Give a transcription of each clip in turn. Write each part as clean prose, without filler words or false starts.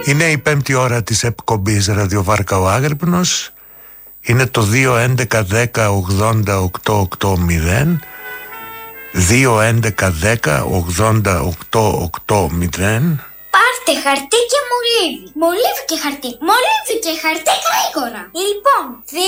Είναι η 5η ώρα της εκπομπής Ραδιοβάρκα ο Άγρυπνος. Είναι το 2-11-10-80-880. 2-11-10-80-880. Πάρτε χαρτί και μολύβι. Μολύβι και χαρτί. Μολύβι και χαρτί γρήγορα. Λοιπόν,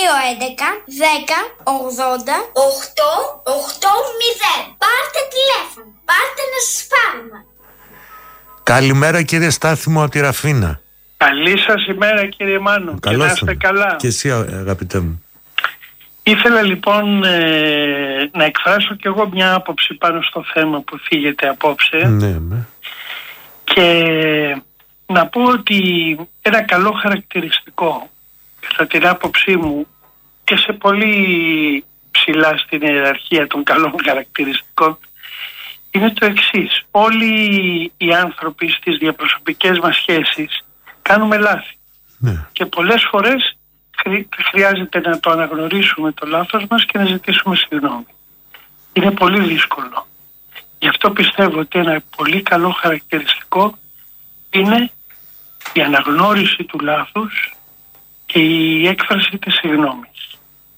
2-11-10-80-880. Πάρτε τηλέφωνο. Πάρτε να σας πάρουμε. Καλημέρα κύριε Στάθη μου από τη Ραφίνα. Καλή σας ημέρα κύριε Μάνο. Καλώς και να είστε καλά. Και εσύ αγαπητέ μου. Ήθελα λοιπόν να εκφράσω κι εγώ μια άποψη πάνω στο θέμα που θίγεται απόψε. Ναι. Και να πω ότι ένα καλό χαρακτηριστικό κατά την άποψή μου και σε πολύ ψηλά στην ιεραρχία των καλών χαρακτηριστικών είναι το εξής. Όλοι οι άνθρωποι στις διαπροσωπικές μας σχέσεις κάνουμε λάθη. Ναι. Και πολλές φορές χρειάζεται να το αναγνωρίσουμε το λάθος μας και να ζητήσουμε συγγνώμη. Είναι πολύ δύσκολο. Γι' αυτό πιστεύω ότι ένα πολύ καλό χαρακτηριστικό είναι η αναγνώριση του λάθους και η έκφραση της συγγνώμης.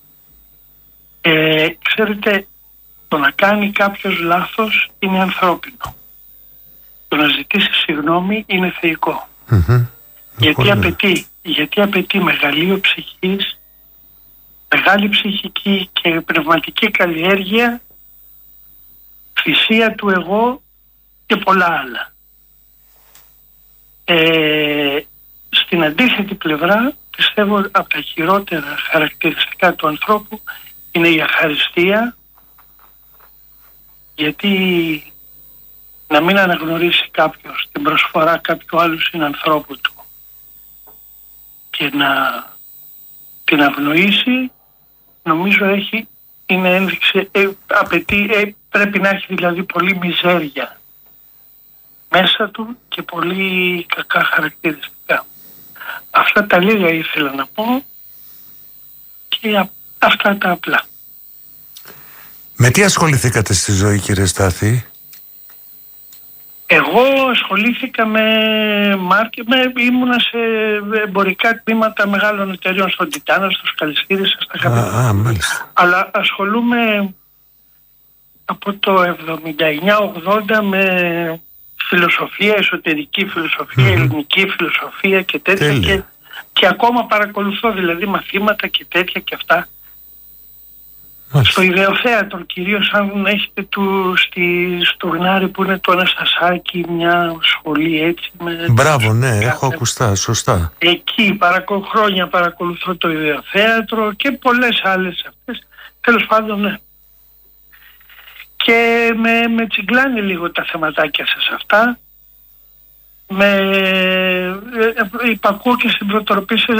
Ξέρετε, το να κάνει κάποιος λάθος είναι ανθρώπινο. Το να ζητήσει συγγνώμη είναι θεϊκό. Γιατί απαιτεί μεγαλείο ψυχής, μεγάλη ψυχική και πνευματική καλλιέργεια, θυσία του εγώ και πολλά άλλα. Στην αντίθετη πλευρά πιστεύω από τα χειρότερα χαρακτηριστικά του ανθρώπου είναι η αχαριστία, γιατί να μην αναγνωρίσει κάποιος την προσφορά κάποιου άλλου συνανθρώπου του και να την αγνοήσει, νομίζω είναι ένδειξη, πρέπει να έχει δηλαδή πολύ μιζέρια μέσα του και πολύ κακά χαρακτηριστικά. Αυτά τα λίγα ήθελα να πω και αυτά τα απλά. Με τι ασχοληθήκατε στη ζωή κύριε Στάθη? Εγώ ασχολήθηκα ήμουνα σε εμπορικά τμήματα μεγάλων εταιριών, στον Τιτάνα, στο Σκαλισίδη, στα Χαμηλά. Αλλά ασχολούμαι από το 79-80 με φιλοσοφία, εσωτερική φιλοσοφία, ελληνική φιλοσοφία και τέτοια. Και ακόμα παρακολουθώ δηλαδή μαθήματα και τέτοια και αυτά. Στο Ιδεοθέατρο κυρίως, αν έχετε στο Γνάρι που είναι το Αναστασάκι, μια σχολή έτσι. Μπράβο, ναι, έχω ακουστά, σωστά. Εκεί χρόνια παρακολουθώ το Ιδεοθέατρο και πολλές άλλες αυτές. Τέλος πάντων, ναι. Και με τσιγκλάνε λίγο τα θεματάκια σας αυτά. Υπακούω και στην προτροπή σας